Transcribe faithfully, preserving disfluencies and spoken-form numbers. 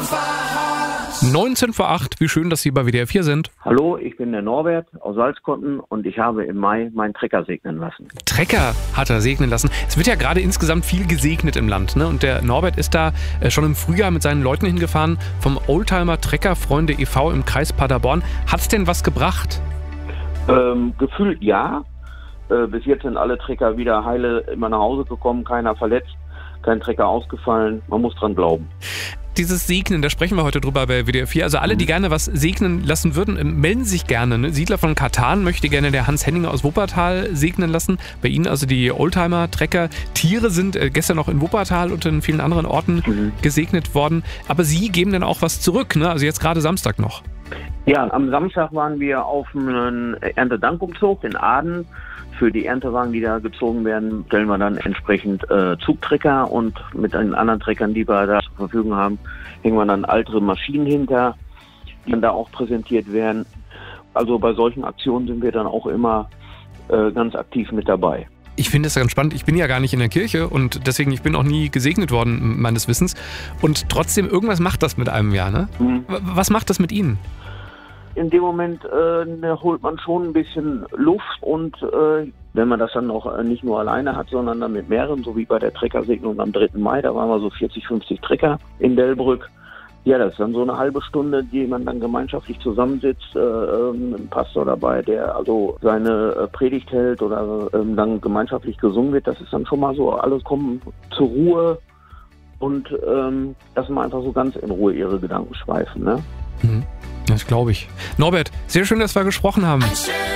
neunzehn vor acht, wie schön, dass Sie bei W D R vier sind. Hallo, ich bin der Norbert aus Salzkotten und ich habe im Mai meinen Trecker segnen lassen. Trecker hat er segnen lassen. Es wird ja gerade insgesamt viel gesegnet im Land, ne? Und der Norbert ist da äh, schon im Frühjahr mit seinen Leuten hingefahren vom Oldtimer Treckerfreunde e V im Kreis Paderborn. Hat's denn was gebracht? Ähm, gefühlt ja. Äh, bis jetzt sind alle Trecker wieder heile immer nach Hause gekommen, keiner verletzt, kein Trecker ausgefallen. Man muss dran glauben. Dieses Segnen, da sprechen wir heute drüber bei W D R vier. Also alle, die gerne was segnen lassen würden, melden sich gerne. Ne? Siedler von Katan möchte gerne der Hans Henninger aus Wuppertal segnen lassen. Bei Ihnen also die Oldtimer, Trecker, Tiere sind äh, gestern noch in Wuppertal und in vielen anderen Orten mhm. gesegnet worden. Aber Sie geben dann auch was zurück, ne? Also jetzt gerade Samstag noch. Ja, am Samstag waren wir auf einem Erntedankumzug in Aden. Für die Erntewagen, die da gezogen werden, stellen wir dann entsprechend äh, Zugtrecker und mit den anderen Treckern, die wir da zur Verfügung haben, hängen wir dann ältere Maschinen hinter, die dann da auch präsentiert werden. Also bei solchen Aktionen sind wir dann auch immer äh, ganz aktiv mit dabei. Ich finde es ganz spannend. Ich bin ja gar nicht in der Kirche und deswegen, ich bin auch nie gesegnet worden, meines Wissens. Und trotzdem, irgendwas macht das mit einem ja, ne? Mhm. Was macht das mit Ihnen? In dem Moment äh, holt man schon ein bisschen Luft und äh, wenn man das dann auch nicht nur alleine hat, sondern dann mit mehreren, so wie bei der Treckersegnung am dritten Mai, da waren wir so vierzig, fünfzig Trecker in Delbrück. Ja, das ist dann so eine halbe Stunde, die man dann gemeinschaftlich zusammensitzt, äh, ein Pastor dabei, der also seine äh, Predigt hält oder äh, dann gemeinschaftlich gesungen wird. Das ist dann schon mal so, alle kommen zur Ruhe und ähm, lassen mal einfach so ganz in Ruhe ihre Gedanken schweifen, ne? Mhm. Das glaube ich. Norbert, sehr schön, dass wir gesprochen haben.